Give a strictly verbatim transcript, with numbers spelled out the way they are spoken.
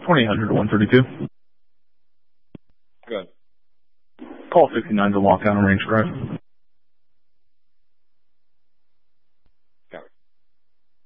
twenty-eight hundred to one thirty-two. Good. Call sixty-nine to lock down a range drive.